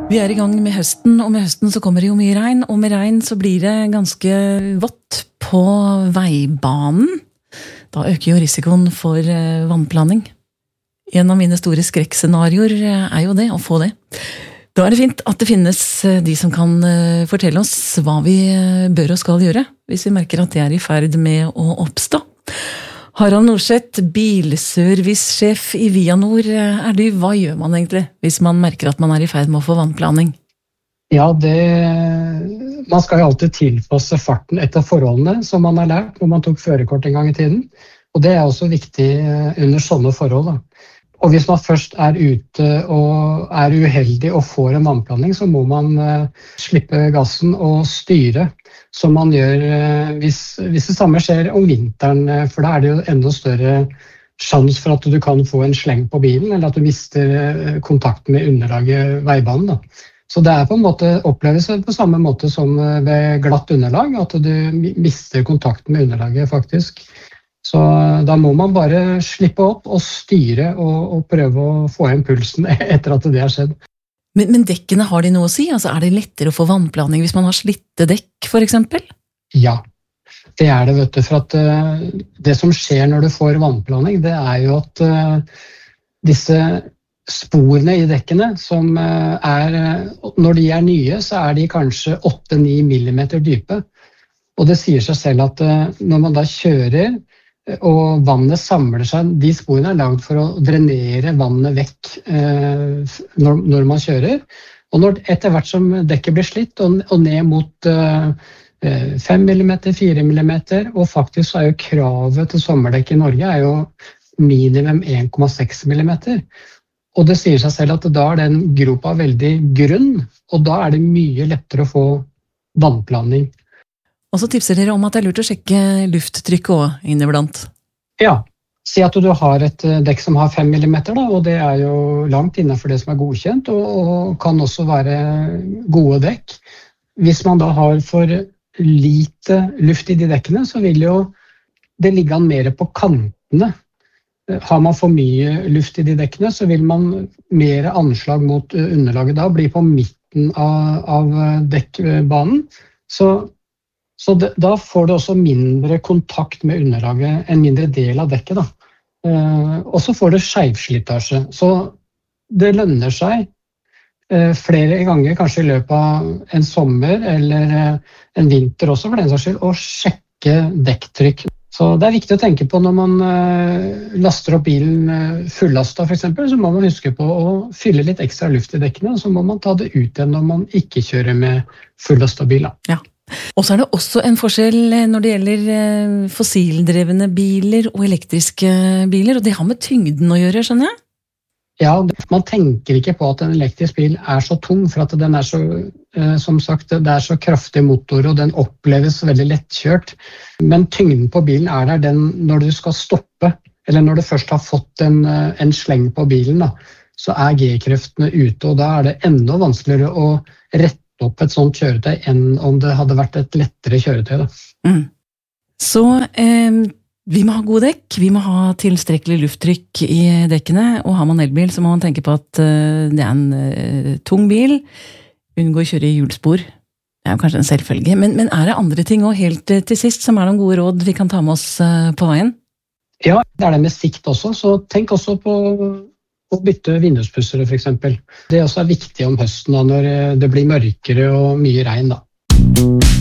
Vi I gang med høsten, og med høsten så kommer det jo mye regn, og med regn så blir det ganske vått på veibanen. Da øker jo risikoen for vannplaning. En av mine store skrekkscenarioer jo det, å få det. Da det fint at det finnes de som kan fortelle oss hva vi bør og skal gjøre, hvis vi merker at det I ferd med å oppstå. Harald Norseth, bilservicesjef I Vianor, du, hva gjør man egentlig hvis man merker at man I ferd med å få vannplaning? Ja, man skal jo alltid tilpasse farten etter forholdene som man har lært når man tok førerkort en gang I tiden. Og det også viktig under sånne forhold. Da. Og hvis man først ute og uheldig og får en vannplaning, så må man slippe gassen og styre, som man gjør hvis det samme skjer om vinteren, for da det jo enda større sjans for at du kan få en sleng på bilen, eller at du mister kontakten med underlaget veibanen. Da. Så det på en måte oppleves på samme måte som ved glatt underlag, at du mister kontakten med underlaget faktisk. Så da må man bare slippe opp og styre og prøve å få igjen pulsen etter at det har skjedd. Men dekkene har de noe å si? Altså, det lettere å få vannplaning hvis man har slitte dekk, for eksempel? Ja, det det, vet du. For at det som skjer når du får vannplaning, det jo at disse sporene I dekkene, som når de nye, så de kanskje 8-9 millimeter dype. Og det sier seg selv at når man da kjører, og vannet samler seg, de sporene laget for å drenere vannet vekk når man kjører. Og etter hvert som dekket blir slitt og ned mot 5 mm, 4 mm, og faktisk så jo kravet til sommerdekk I Norge jo minimum 1,6 mm. Og det sier seg selv at da den gropa veldig grunn, og da det mye lettere å få vannplaning. Og så tipser dere om at det lurt å sjekke lufttrykket også inniblant. Ja, si at du har et dekk som har 5 mm, da, og det jo langt innenfor det som godkjent, og kan også være gode dekk. Hvis man da har for lite luft I de dekkene, så vil jo det ligge an mer på kantene. Har man for mye luft I de dekkene, så vil man mer anslag mot underlaget da, bli på midten av dekkbanen. Så da får du også mindre kontakt med underlaget, en mindre del av dekket. Da. Og så får du skjevslitasje. Så det lønner seg flere ganger, kanskje I løpet av en sommer eller en vinter også, for den saks skyld, å sjekke dekktrykk. Så det viktig å tenke på når man laster opp bilen fullastet for eksempel, så må man huske på å fylle litt ekstra luft I dekkene, og så må man ta det ut igjen når man ikke kjører med fullastet bil. Ja. Og så det også en forskjell når det gjelder fossildrevne biler og elektriske biler, og det har med tyngden å gjøre, skjønner jeg? Ja, man tenker ikke på at en elektrisk bil så tung, for at den så, som sagt, det så kraftig motor, og den oppleves veldig lettkjørt. Men tyngden på bilen der den når du skal stoppe, eller når du først har fått en sleng på bilen, da, så G-kreftene ute, og da det enda vanskeligere å rette opp et sånt kjøretøy enn om det hadde vært et lettere kjøretøy. Da. Så vi må ha gode dekk, vi må ha tilstrekkelig lufttrykk I dekkene, og har man elbil så må man tenke på at det en tung bil, unngå å kjøre I hjulspor. Det jo kanskje en selvfølge, men det andre ting også helt til sist som noen gode råd vi kan ta med oss på veien? Ja, det det med sikt også, så tenk også på å bytte vinduspussere for eksempel. Det også viktig om høsten da, når det blir mørkere og mye regn da.